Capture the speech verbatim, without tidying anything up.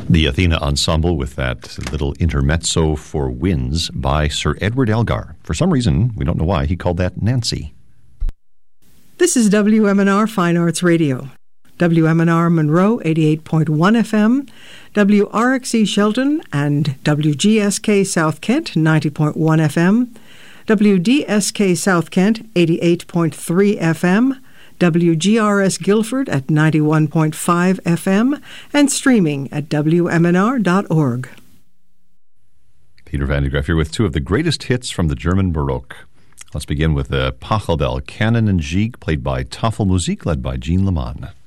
The Athena Ensemble with that little intermezzo for winds by Sir Edward Elgar. For some reason, we don't know why, he called that Nancy. This is W M N R Fine Arts Radio. W M N R Monroe, eighty-eight point one F M, W R X E Shelton and W G S K South Kent, ninety point one F M, W D S K South Kent, eighty-eight point three F M, W G R S Guilford at ninety-one point five F M, and streaming at W M N R dot org. Peter Van de Graaff here with two of the greatest hits from the German Baroque. Let's begin with the Pachelbel, Canon and Gigue, played by Tafelmusik, led by Jean Leman.